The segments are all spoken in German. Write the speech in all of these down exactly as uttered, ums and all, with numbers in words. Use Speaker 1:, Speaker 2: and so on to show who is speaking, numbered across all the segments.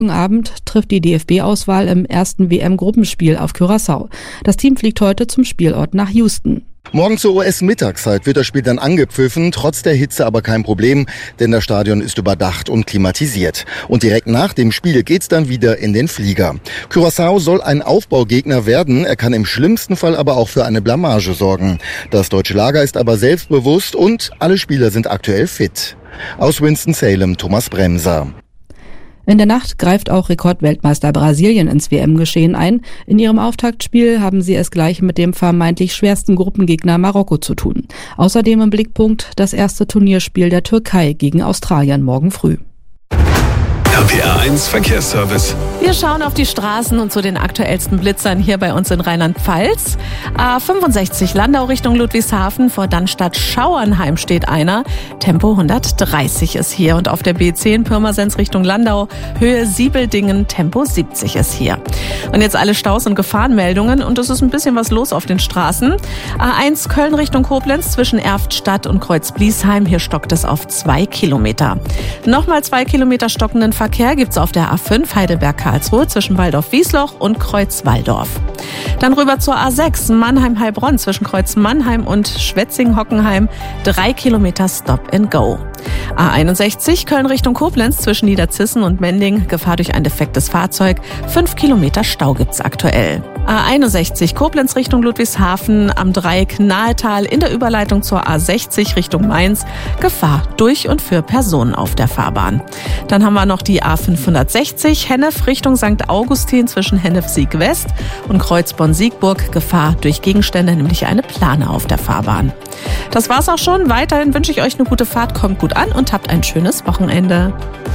Speaker 1: Morgen Abend trifft die D F B-Auswahl im ersten W M-Gruppenspiel auf Curaçao. Das Team fliegt heute zum Spielort nach Houston.
Speaker 2: Morgen zur U S-Mittagszeit wird das Spiel dann angepfiffen, trotz der Hitze aber kein Problem, denn das Stadion ist überdacht und klimatisiert. Und direkt nach dem Spiel geht's dann wieder in den Flieger. Curaçao soll ein Aufbaugegner werden, er kann im schlimmsten Fall aber auch für eine Blamage sorgen. Das deutsche Lager ist aber selbstbewusst und alle Spieler sind aktuell fit. Aus Winston-Salem, Thomas Bremser.
Speaker 1: In der Nacht greift auch Rekordweltmeister Brasilien ins W M-Geschehen ein. In ihrem Auftaktspiel haben sie es gleich mit dem vermeintlich schwersten Gruppengegner Marokko zu tun. Außerdem im Blickpunkt das erste Turnierspiel der Türkei gegen Australien morgen früh.
Speaker 3: R P R eins Verkehrsservice.
Speaker 4: Wir schauen auf die Straßen und zu den aktuellsten Blitzern hier bei uns in Rheinland-Pfalz. A fünfundsechzig Landau Richtung Ludwigshafen, vor Dannstatt-Schauernheim steht einer. Tempo hundertdreißig ist hier. Und auf der B zehn Pirmasens Richtung Landau, Höhe Siebeldingen, Tempo siebzig ist hier. Und jetzt alle Staus und Gefahrenmeldungen. Und es ist ein bisschen was los auf den Straßen. A eins Köln Richtung Koblenz zwischen Erftstadt und Kreuz-Bliesheim. Hier stockt es auf zwei Kilometer. Nochmal zwei Kilometer stockenden Verkehr gibt's auf der A fünf Heidelberg-Karlsruhe zwischen Waldorf-Wiesloch und Kreuz-Walldorf. Dann rüber zur A sechs Mannheim-Heilbronn zwischen Kreuz-Mannheim und Schwetzingen-Hockenheim. Drei Kilometer Stop and Go. A einundsechzig Köln Richtung Koblenz zwischen Niederzissen und Mending. Gefahr durch ein defektes Fahrzeug. Fünf Kilometer Stau gibt's aktuell. A einundsechzig Koblenz Richtung Ludwigshafen am Dreieck Nahetal in der Überleitung zur A sechzig Richtung Mainz. Gefahr durch und für Personen auf der Fahrbahn. Dann haben wir noch die A fünfhundertsechzig Hennef Richtung Sankt Augustin zwischen Hennef-Sieg-West und Kreuzborn-Siegburg. Gefahr durch Gegenstände, nämlich eine Plane auf der Fahrbahn. Das war's auch schon. Weiterhin wünsche ich euch eine gute Fahrt, kommt gut an und habt ein schönes Wochenende.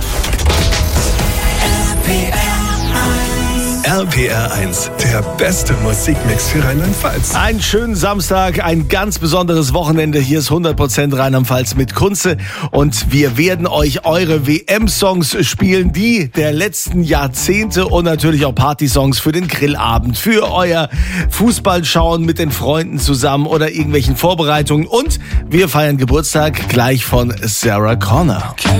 Speaker 3: R P R eins, der beste Musikmix für Rheinland-Pfalz.
Speaker 5: Einen schönen Samstag, ein ganz besonderes Wochenende. Hier ist hundert Prozent Rheinland-Pfalz mit Kunze. Und wir werden euch eure W M-Songs spielen, die der letzten Jahrzehnte und natürlich auch Partysongs für den Grillabend, für euer Fußballschauen mit den Freunden zusammen oder irgendwelchen Vorbereitungen. Und wir feiern Geburtstag gleich von Sarah Connor.